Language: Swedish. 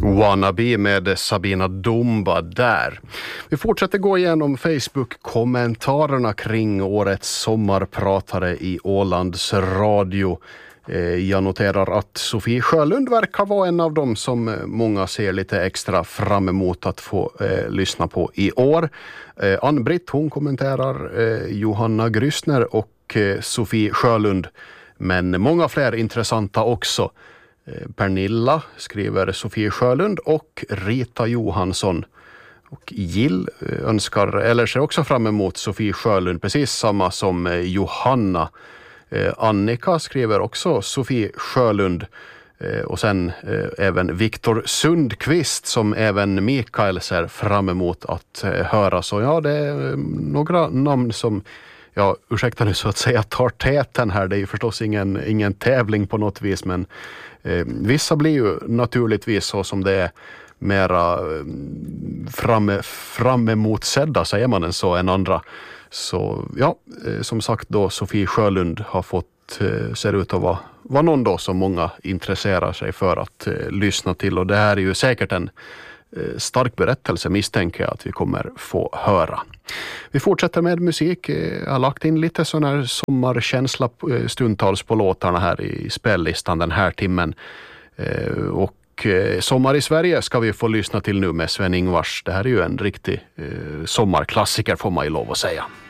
Wannabe med Sabina Dumba där. Vi fortsätter gå igenom Facebook-kommentarerna kring årets sommarpratare i Ålands Radio. Jag noterar att Sofie Sjölund verkar vara en av dem som många ser lite extra fram emot att få lyssna på i år. Ann-Britt, hon kommenterar Johanna Grüssner och Sofie Sjölund, men många fler intressanta också. Pernilla skriver Sofie Sjölund och Rita Johansson. Och Jill önskar, eller ser också fram emot Sofie Sjölund, precis samma som Johanna. Annika skriver också Sofie Sjölund. Och sen även Viktor Sundqvist, som även Mikael ser fram emot att höra. Så ja, det är några namn som, ja, ursäkta nu så att säga, tar täten här. Det är ju förstås ingen tävling på något vis, men vissa blir ju naturligtvis så som det är mera fram emotsedda, säger man så, än andra. Så ja, som sagt då, Sofie Sjölund har fått, ser ut att vara någon då som många intresserar sig för att lyssna till, och det här är ju säkert en stark berättelse, misstänker jag att vi kommer få höra. Vi fortsätter med musik. Jag har lagt in lite sån här sommarkänsla stundtals på låtarna här i spellistan den här timmen. Och Sommar i Sverige ska vi få lyssna till nu med Sven-Ingvars. Det här är ju en riktig sommarklassiker, får man ju lov att säga.